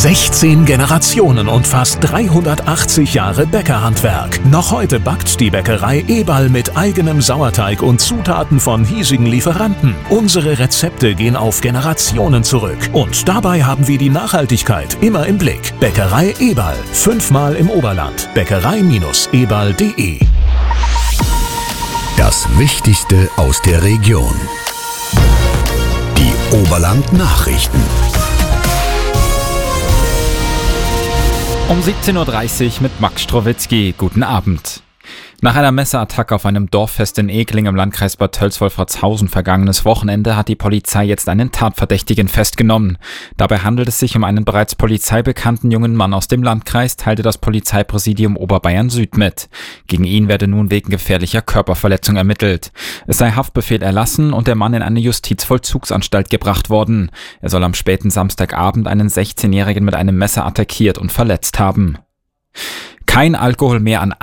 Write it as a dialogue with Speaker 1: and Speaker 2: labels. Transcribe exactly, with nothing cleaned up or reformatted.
Speaker 1: sechzehn Generationen und fast dreihundertachtzig Jahre Bäckerhandwerk. Noch heute backt die Bäckerei Eberl mit eigenem Sauerteig und Zutaten von hiesigen Lieferanten. Unsere Rezepte gehen auf Generationen zurück. Und dabei haben wir die Nachhaltigkeit immer im Blick. Bäckerei Eberl. Fünfmal im Oberland. Bäckerei Eberl punkt de.
Speaker 2: Das Wichtigste aus der Region. Die Oberland-Nachrichten.
Speaker 3: Um siebzehn Uhr dreißig mit Max Strowitzki. Guten Abend. Nach einer Messerattacke auf einem Dorffest in Egling im Landkreis Bad Tölz-Wolfratshausen vergangenes Wochenende hat die Polizei jetzt einen Tatverdächtigen festgenommen. Dabei handelt es sich um einen bereits polizeibekannten jungen Mann aus dem Landkreis, teilte das Polizeipräsidium Oberbayern Süd mit. Gegen ihn werde nun wegen gefährlicher Körperverletzung ermittelt. Es sei Haftbefehl erlassen und der Mann in eine Justizvollzugsanstalt gebracht worden. Er soll am späten Samstagabend einen sechzehnjährigen mit einem Messer attackiert und verletzt haben. Kein Alkohol mehr an